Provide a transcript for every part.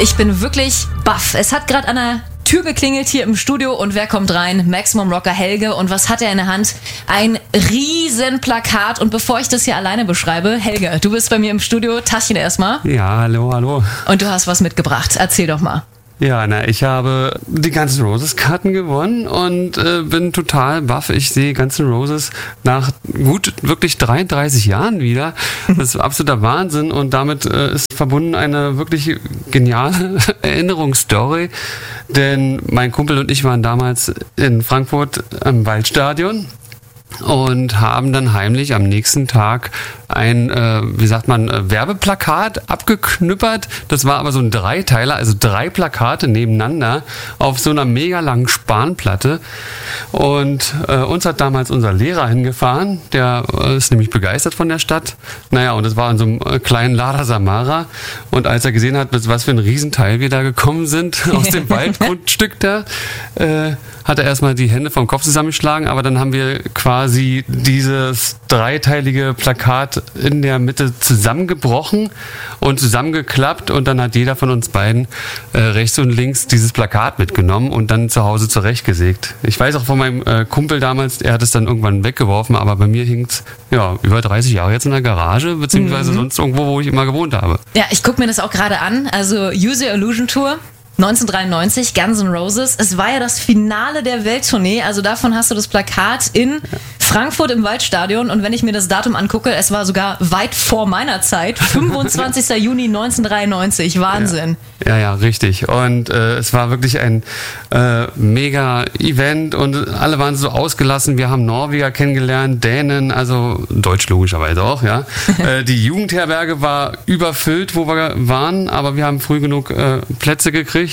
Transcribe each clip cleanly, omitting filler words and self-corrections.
Ich bin wirklich baff. Es hat gerade an der Tür geklingelt hier im Studio und wer kommt rein? Maximum Rocker Helge. Und was hat er in der Hand? Ein riesen Plakat. Und bevor ich das hier alleine beschreibe, Helge, du bist bei mir im Studio. Tachchen erstmal. Ja, hallo. Und du hast was mitgebracht. Erzähl doch mal. Ja, ich habe die Guns N' Roses Karten gewonnen und bin total baff. Ich sehe Guns N' Roses nach wirklich 33 Jahren wieder. Das ist absoluter Wahnsinn und damit ist verbunden eine wirklich geniale Erinnerungsstory. Denn mein Kumpel und ich waren damals in Frankfurt am Waldstadion und haben dann heimlich am nächsten Tag ein, Werbeplakat abgeknüppert. Das war aber so ein Dreiteiler, also 3 Plakate nebeneinander auf so einer mega langen Spanplatte. Und uns hat damals unser Lehrer hingefahren, der ist nämlich begeistert von der Stadt. Und das war in so einem kleinen Lada Samara. Und als er gesehen hat, mit was für ein Riesenteil wir da gekommen sind, aus dem Waldgrundstück da, hat er erstmal die Hände vom Kopf zusammengeschlagen, aber dann haben wir quasi dieses dreiteilige Plakat in der Mitte zusammengebrochen und zusammengeklappt und dann hat jeder von uns beiden rechts und links dieses Plakat mitgenommen und dann zu Hause zurechtgesägt. Ich weiß auch von meinem Kumpel damals, er hat es dann irgendwann weggeworfen, aber bei mir hing es über 30 Jahre jetzt in der Garage, beziehungsweise sonst irgendwo, wo ich immer gewohnt habe. Ja, ich gucke mir das auch gerade an, also Use Your Illusion Tour. 1993, Guns N' Roses. Es war ja das Finale der Welttournee, also davon hast du das Plakat in Frankfurt im Waldstadion und wenn ich mir das Datum angucke, es war sogar weit vor meiner Zeit, 25. Juni 1993, Wahnsinn. Ja, richtig und es war wirklich ein mega Event und alle waren so ausgelassen, wir haben Norweger kennengelernt, Dänen, also Deutsch logischerweise auch, ja. Die Jugendherberge war überfüllt, wo wir waren, aber wir haben früh genug Plätze gekriegt.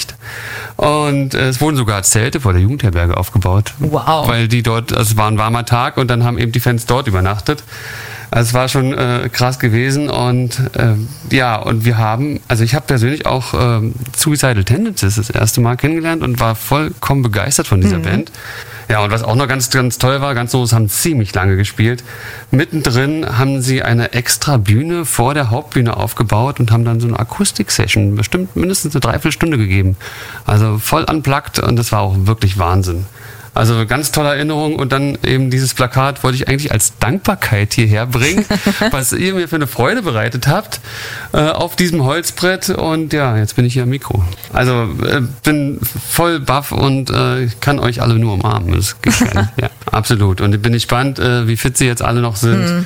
Und es wurden sogar Zelte vor der Jugendherberge aufgebaut. Wow. Weil die dort, also es war ein warmer Tag und dann haben eben die Fans dort übernachtet. Also es war schon krass gewesen und und wir haben, also ich habe persönlich auch Suicidal Tendencies das erste Mal kennengelernt und war vollkommen begeistert von dieser Band. Ja, und was auch noch ganz, ganz toll war, Guns N' Roses haben ziemlich lange gespielt. Mittendrin haben sie eine extra Bühne vor der Hauptbühne aufgebaut und haben dann so eine Akustik-Session, bestimmt mindestens eine Dreiviertelstunde gegeben. Also voll unplugged und das war auch wirklich Wahnsinn. Also ganz tolle Erinnerung und dann eben dieses Plakat wollte ich eigentlich als Dankbarkeit hierher bringen, was ihr mir für eine Freude bereitet habt auf diesem Holzbrett und ja, jetzt bin ich hier am Mikro. Also bin voll baff und kann euch alle nur umarmen. Das geht gar nicht. Ja, absolut. Und ich bin gespannt, wie fit sie jetzt alle noch sind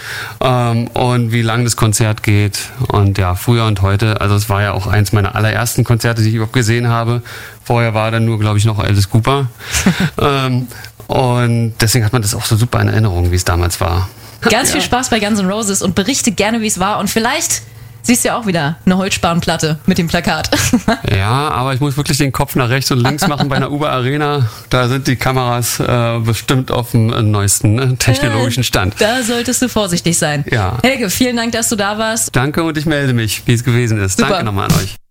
und wie lang das Konzert geht und ja, früher und heute. Also es war ja auch eins meiner allerersten Konzerte, die ich überhaupt gesehen habe. Vorher war dann nur, glaube ich, noch Alice Cooper. Und deswegen hat man das auch so super in Erinnerung, wie es damals war. Ganz viel Spaß bei Guns N' Roses und berichte gerne, wie es war. Und vielleicht siehst du ja auch wieder eine Holzspanplatte mit dem Plakat. Ja, aber ich muss wirklich den Kopf nach rechts und links machen bei einer Uber Arena. Da sind die Kameras bestimmt auf dem neuesten technologischen Stand. Da solltest du vorsichtig sein. Ja. Helge, vielen Dank, dass du da warst. Danke und ich melde mich, wie es gewesen ist. Super. Danke nochmal an euch.